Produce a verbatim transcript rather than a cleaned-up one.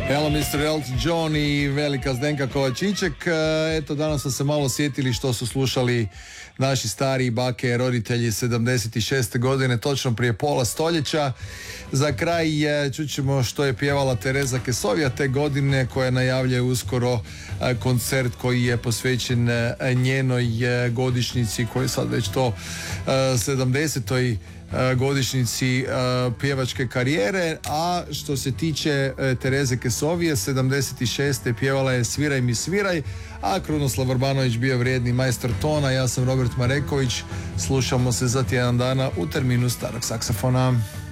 Hello mister Elton John i velika Zdenka Kovačiček. Eto, danas smo se malo sjetili što su slušali naši stari bake roditelji sedamdeset šeste godine, točno prije pola stoljeća. Za kraj čućemo što je pjevala Tereza Kesovija te godine, koja najavljuje uskoro koncert koji je posvećen njenoj godišnjici, koji je sad već to sedamdesetoj godišnjici pjevačke karijere. A što se tiče Tereze Kesovije, sedamdeset šeste pjevala je Sviraj mi sviraj, a Krunoslav Vrbanović bio vrijedni majstor tona. Ja sam Robert Mareković, slušamo se za tjedan dana u terminu starog saksofona.